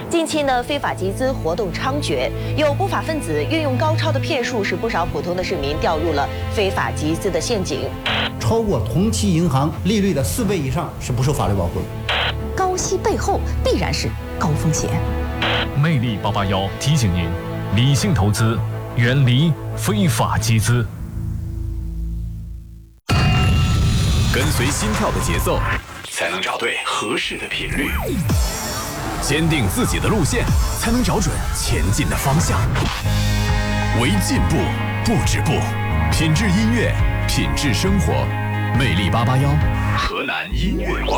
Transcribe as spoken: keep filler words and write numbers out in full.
近期呢，非法集资活动猖獗，有不法分子运用高超的骗术，使不少普通的市民掉入了非法集资的陷阱。 超过同期银行利率的四倍以上是不受法律保护的。 高息背后必然是高风险。 魅力八八幺提醒您：理性投资，远离非法集资。 跟随心跳的节奏，才能找对合适的频率；坚定自己的路线，才能找准前进的方向。唯进步不止步，品质音乐，品质生活。魅力八八幺，河南音乐广